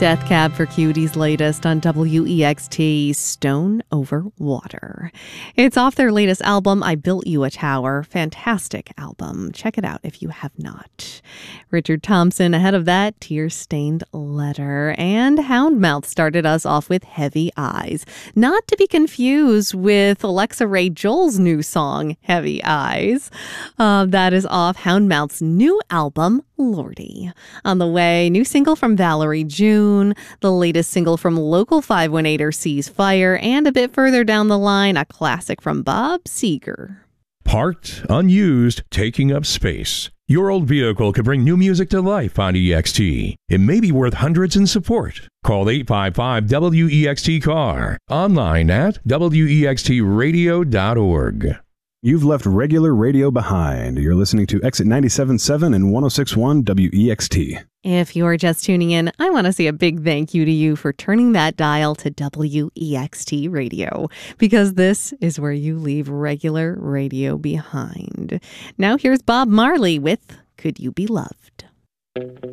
Death Cab for Cutie's latest on WEXT, Stone Over Water. It's off their latest album, I Built You a Tower. Fantastic album. Check it out if you have not. Richard Thompson ahead of that, Tear-Stained Letter. And Houndmouth started us off with Heavy Eyes. Not to be confused with Alexa Ray Joel's new song, Heavy Eyes. That is off Houndmouth's new album, Lordy. On the way, new single from Valerie June, the latest single from local 518er Seas Fire, and a bit further down the line, a classic from Bob Seger. Parked, unused, taking up space. Your old vehicle could bring new music to life on EXT. It may be worth hundreds in support. Call 855-WEXT-CAR. Online at wextradio.org. You've left regular radio behind. You're listening to Exit 97.7 and 106.1 WEXT. If you're just tuning in, I want to say a big thank you to you for turning that dial to WEXT Radio, because this is where you leave regular radio behind. Now here's Bob Marley with Could You Be Loved?